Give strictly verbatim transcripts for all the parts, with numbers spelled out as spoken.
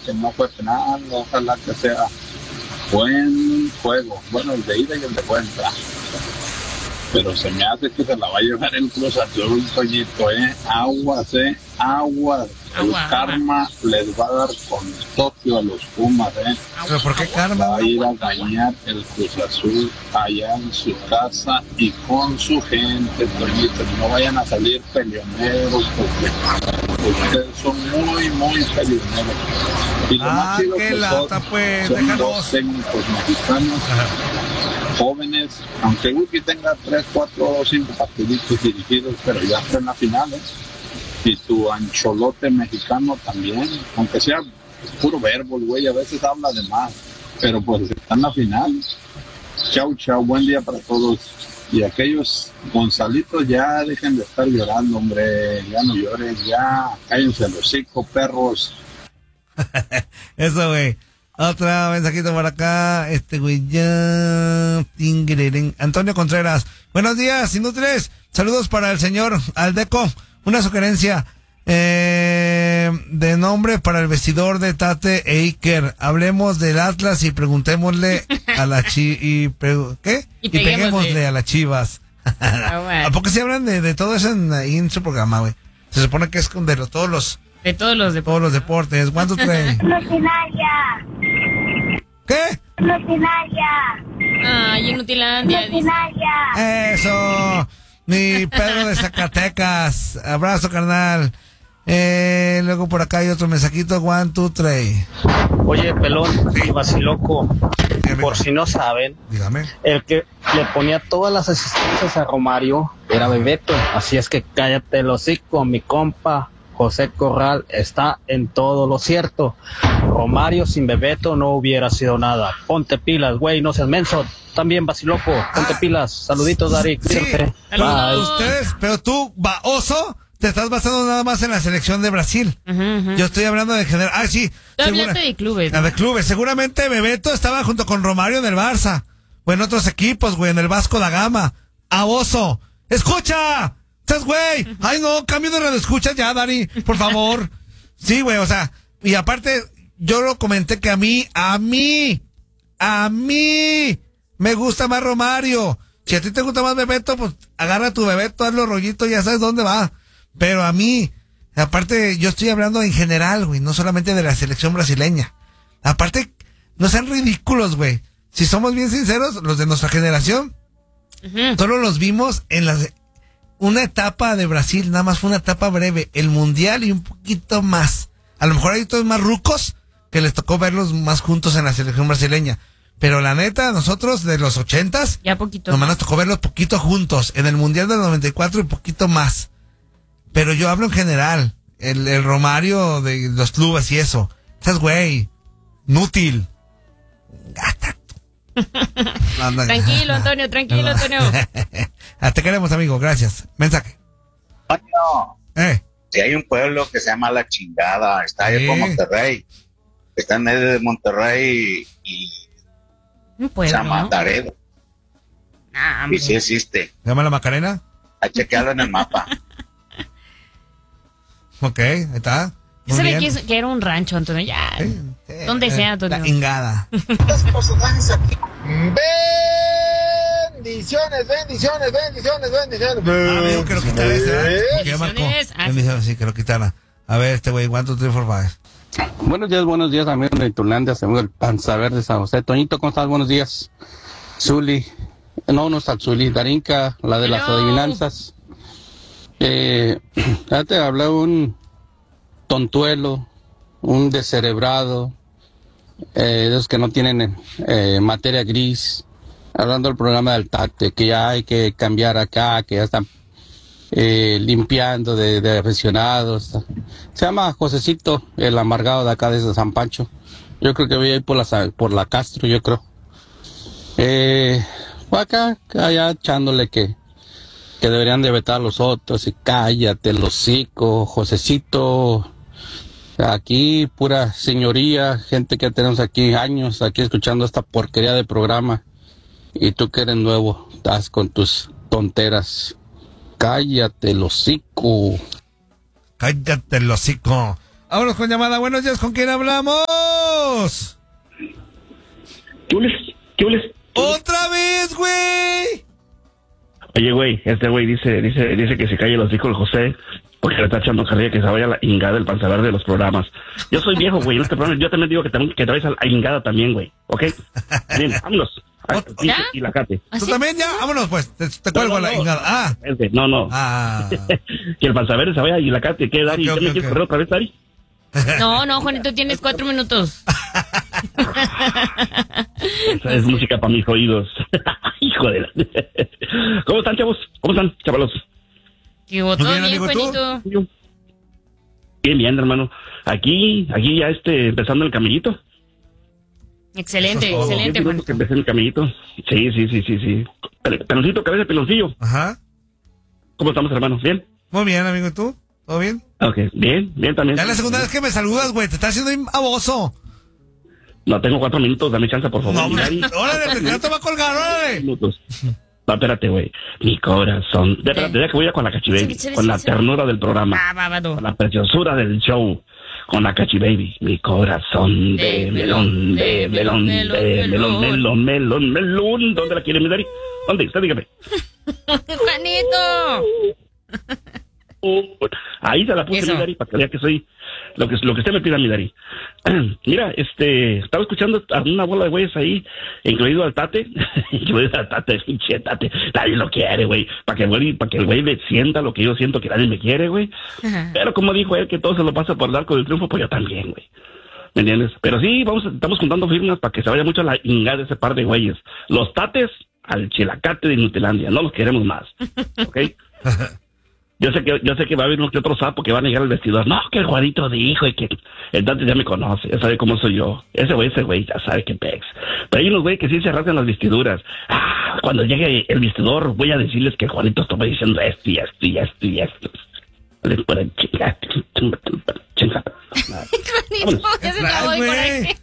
que no fue penal, ojalá que sea buen juego, bueno, el de ida y el de vuelta. Pero se me hace que se la va a llevar el Cruz Azul, Toñito, eh, aguas, eh, aguas. El Agua, karma agua. les va a dar con Tokio a los Pumas, eh. ¿Pero por qué karma? Va a ir a bañar el Cruz Azul allá en su casa y con su gente, Toñito. No vayan a salir peleoneros porque ustedes son muy, muy peleoneros. Y lo Ah, más chido qué que lata, son, pues, son déjalos. dos técnicos mexicanos, Ajá. jóvenes, aunque Wiki tenga tres, cuatro, cinco partiditos dirigidos, pero ya está en la final, ¿eh? Y tu ancholote mexicano también, aunque sea puro verbo, el güey a veces habla de más, pero pues está en la final. Chau, chau, buen día para todos. Y aquellos Gonzalitos ya dejen de estar llorando, hombre, ya no lloren, ya cállense los hocico, perros. Eso, güey. Otra mensajito por acá. Este güey ya. Tingreren. Antonio Contreras. Buenos días, inútiles. Saludos para el señor Aldeco. Una sugerencia eh, de nombre para el vestidor de Tate e Iker. Hablemos del Atlas y preguntémosle a la chi y pre- ¿qué? Y Y peguémosle. peguémosle a las Chivas. Ah, bueno. ¿A poco se hablan de, de todo eso en, ahí en su programa, güey? Se supone que es con de lo- todos los De todos los todos deportes. los deportes. ¿Cuánto trae? Inutilandia, ¿Qué? Inutilandia, Ay, Inutilandia. dice. Inutilandia. Eso, mi Pedro de Zacatecas, abrazo carnal. Eh, luego por acá hay otro mensajito, one, two, three. Oye, pelón y vaciloco, Dígame. por si no saben, Dígame. el que le ponía todas las asistencias a Romario era Bebeto, así es que cállate el hocico, mi compa José Corral está en todo lo cierto. Romario sin Bebeto no hubiera sido nada. Ponte pilas, güey, no seas menso. También vaciloco, ponte Ah, pilas. Saluditos, Dari, Sí, cuídate. pero Bye. ustedes, pero tú, baoso, te estás basando nada más en la selección de Brasil. Ujú, ujú. Yo estoy hablando de general. Ah, sí. Tú segura- hablaste de clubes, Ah, ¿no? de clubes. Seguramente Bebeto estaba junto con Romario en el Barça. O en otros equipos, güey, en el Vasco da Gama. ¡Aboso! ¡Escucha! ¿Estás, güey? Ay, no, cambio de radio. Escucha ya, Dani, por favor. Sí, güey, o sea, y aparte, yo lo comenté que a mí, a mí, a mí, me gusta más Romario. Si a ti te gusta más Bebeto, pues agarra tu Bebeto, hazlo rollito, ya sabes dónde va. Pero a mí, aparte, yo estoy hablando en general, güey, no solamente de la selección brasileña. Aparte, no sean ridículos, güey. Si somos bien sinceros, los de nuestra generación, Ujú. solo los vimos en las una etapa de Brasil, nada más fue una etapa breve, el mundial y un poquito más. A lo mejor hay todos más rucos que les tocó verlos más juntos en la selección brasileña. Pero la neta, nosotros de los ochentas, Ya poquito. nomás nos tocó verlos poquito juntos, en el mundial del noventa y cuatro y poquito más. Pero yo hablo en general, el, el Romario de los clubes y eso. Estás güey, inútil. Gata. Anda. Tranquilo, Antonio, tranquilo, Antonio. Ah, te queremos, amigo, gracias. Mensaje. Coño, Eh, si hay un pueblo que se llama La Chingada, está ahí Sí. por Monterrey, está en medio de Monterrey y Un se pueblo, llama ¿no? Laredo, Ah, y hombre. sí existe, ¿se llama la Macarena? hay que chequearlo en el mapa. Ok, ahí está. Yo Muy sabía bien. que, es- que era un rancho, Antonio. Ya. Sí, sí, Donde eh, sea, Antonio. La ingada. Bendiciones, bendiciones, bendiciones, bendiciones. Ah, me dijo que lo quitara ese, ¿verdad? Que ya marcó. Bendiciones. Ah, Bendiciones, sí, que lo quitara. A ver, este güey, one, two, three, four, five. Buenos días, buenos días, amigos de Turlandia, amigo del Panza Verde San José. Toñito, ¿cómo estás? Buenos días. Zuli, no, no está Zuli, Darinka, la de las Hello. adivinanzas. Eh, ya te hablé un tontuelo, un descerebrado, eh, de esos que no tienen eh, materia gris, hablando del programa del Tate, que ya hay que cambiar acá, que ya están eh, limpiando de, de aficionados. Se llama Josecito, el amargado de acá de San Pancho. Yo creo que voy a ir por la, por la Castro, yo creo. Eh, fue acá, allá echándole que, que deberían de vetar a los otros, y cállate el hocico, Josecito. Aquí, pura señoría, gente que tenemos aquí años, aquí escuchando esta porquería de programa. Y tú que eres nuevo, estás con tus tonteras. Cállate el hocico. Cállate el hocico. Vámonos con llamada. Buenos días, ¿con quién hablamos? Carlos. ¿Qué hules? ¿Qué hules? ¡Otra vez, güey! Oye, güey, este güey dice, dice, dice que se calle los hijos el José, porque le está echando carrilla que se vaya a la ingada del panza verde de los programas. Yo soy viejo, güey, en este programa yo también digo que, también, que te vayas a la ingada también, güey, ¿ok? Bien, vámonos. ¿Ya? Y la cate. ¿Tú también ya? Vámonos, pues, te, te cuelgo no, no, la ingada. Ah. Este, no, no. Ah. Que el panza verde se vaya y la cate. ¿Qué, Dari? Okay, ¿Qué me okay, quieres okay. correr otra vez, Dari? No, no, Juanito, tienes cuatro minutos. Esa es música para mis oídos. Hijo de la... ¿Cómo están, chavos? ¿Cómo están, chavalos? ¿Qué hubo? ¿Todo Muy bien, bien, amigo, ¿tú? Juanito? Bien, bien, hermano. Aquí, aquí ya este, empezando el camellito. Excelente, Eso es todo. excelente, Diez minutos que Juanito. empecé el camellito. Sí, sí, sí, sí, sí. Pel- Peloncito, cabeza de peloncillo. Ajá. ¿Cómo estamos, hermanos? ¿Bien? Muy bien, amigo, ¿y tú? ¿Todo bien? Ok, bien, bien también. Ya es la segunda vez que me saludas, güey. Te estás haciendo bien baboso. No, tengo cuatro minutos, dame chance, por favor. No, hombre. Dari. Órale, no te va a colgar, órale. Minutos. No, espérate, güey. Mi corazón. De- Espérate, ya que voy a con la Cachi Baby. Sí, sí, sí, Con la sí. ternura del programa. Ah, va, va, no. Con la preciosura del show. Con la Cachi Baby. Mi corazón de De melón, de melón, de melón, melón, melón, melón. ¿Dónde la quiere, mi Dari? ¿Dónde? Usted dígame. Juanito. Ahí se la puse, Eso. mi Dari, para que vea que soy lo que, lo que usted me pida, mi Dari. Mira, este, estaba escuchando a una bola de güeyes ahí, incluido al Tate, incluido al Tate, pinche Tate, nadie lo quiere, güey, para que el güey, para que el güey me sienta lo que yo siento que nadie me quiere, güey. Pero como dijo él que todo se lo pasa por el arco del triunfo, pues yo también, güey. ¿Me entiendes? Pero sí, vamos, estamos juntando firmas para que se vaya mucho a la ingada ese par de güeyes. Los Tates al Chilacate de Nutilandia, no los queremos más, ¿ok? Yo sé que yo sé que va a haber uno que otro sapo que va a negar al vestidor. No, que el Juanito dijo y que el Dante ya me conoce, ya sabe cómo soy yo. Ese güey, ese güey ya sabe que pex. Pero hay unos güey que sí se rasgan las vestiduras. Ah, cuando llegue el vestidor voy a decirles que el Juanito estaba diciendo esto y esto y esto y esto. Les pueden chingar, chingar, chingar. Juanito, ya se acabó el coraje.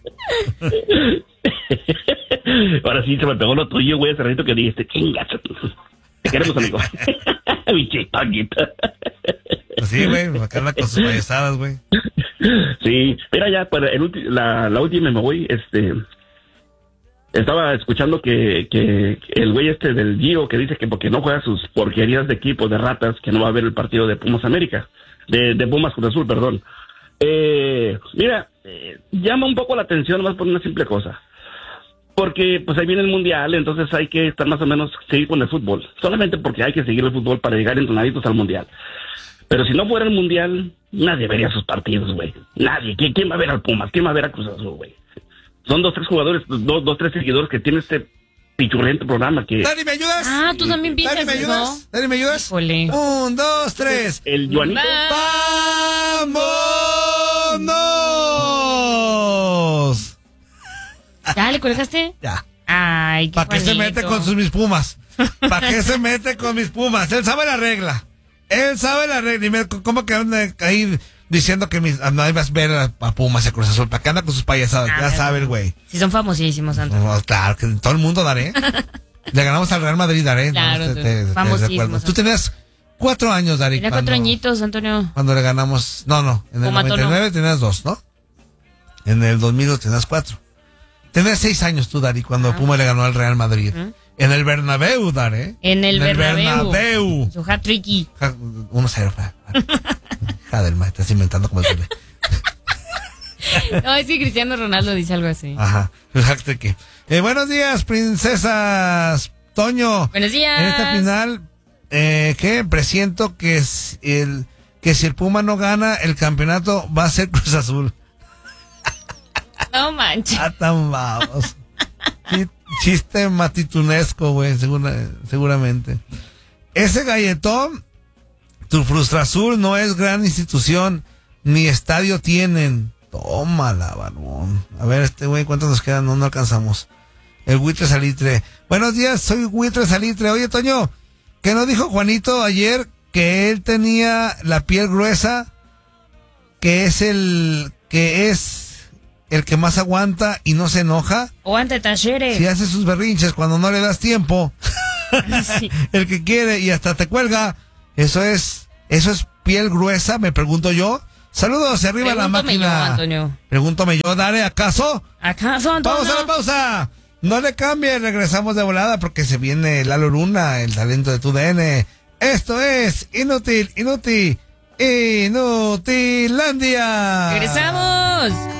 Ahora sí se me pegó lo tuyo, güey, hace ratito que dijiste, chingas. Te queremos, amigo. Mi chipaquita. Pues sí, güey, me carga con sus payasadas, güey. Sí, mira ya, para el ulti- la, la última me voy, este... Estaba escuchando que, que el güey este del Gio que dice que porque no juega sus porquerías de equipo de ratas, que no va a ver el partido de Pumas América, de, de Pumas Cruz Azul, perdón. Eh, mira, eh, llama un poco la atención más por una simple cosa. Porque pues ahí viene el mundial, entonces hay que estar más o menos seguir con el fútbol. Solamente porque hay que seguir el fútbol para llegar entrenaditos al mundial. Pero si no fuera el mundial, nadie vería sus partidos, güey. Nadie. ¿Quién, quién va a ver al Pumas? ¿Quién va a ver a Cruz Azul, güey? Son dos, tres jugadores, dos, dos, tres seguidores que tiene este pichurriento programa que... Dani, ¿me ayudas? Ah, tú también Dani, piensas ¿me eso. ayudas? Dani, ¿me ayudas? Híjole. Un, dos, tres. El Juanito... ¡Vámonos! ¿Ya le colgaste? Ya. Ay, qué ¿Para qué se Juanito. mete con sus mis pumas? ¿Para qué se mete con mis pumas? Él sabe la regla. Él sabe la regla. Y me, ¿cómo que anda ahí diciendo que mis, nadie va a ver a, a Pumas y a Cruz Azul? ¿Para qué anda con sus payasadas? Ah, ya pero- sabe el güey. Sí, son famosísimos, Santo. No, claro, que todo el mundo daré. Le ganamos al Real Madrid, daré. Claro, No, te- te- te famosísimos, recuerdo. Tú tenías cuatro años, Dari. Tenía cuatro añitos, Antonio. Cuando le ganamos. No, no. En el Pumato, noventa y nueve tenías dos, ¿no? En el dos mil tenías cuatro. Tenías seis años tú, Dari, cuando Ah. Puma le ganó al Real Madrid. Ujú. En el Bernabéu, Dari. En el Bernabéu. Bernabéu. Su hat tricky. Ja- uno cero. Hija del ma, estás inventando como el No, es que Cristiano Ronaldo dice algo así. Ajá. El hack tricky. Eh, buenos días, princesas. Toño. Buenos días. En esta final, eh, ¿qué? Presiento que, es el, que si el Puma no gana el campeonato va a ser Cruz Azul. No manches. Ah, tan vamos. Chi- Chiste matitunesco, güey, segura, seguramente. Ese galletón, tu Frustra Azul no es gran institución, ni estadio tienen. Tómala, barbón. A ver, este güey, ¿cuántos nos quedan? No, no alcanzamos. El Buitre Salitre. Buenos días, soy Buitre Salitre. Oye, Toño, ¿qué nos dijo Juanito ayer? Que él tenía la piel gruesa, que es el, que es el que más aguanta y no se enoja. Aguante, Tashere. Si hace sus berrinches cuando no le das tiempo. Sí. El que quiere y hasta te cuelga. Eso es, eso es piel gruesa, me pregunto yo. Saludos, arriba la Pregúntame máquina. yo, Antonio. Pregúntame yo, Dare, ¿acaso? ¿Acaso, Antonio? Vamos a la pausa. No le cambie, regresamos de volada porque se viene Lalo Luna, el talento de tu D N. Esto es Inútil, Inútil, Inutilandia. ¡Regresamos!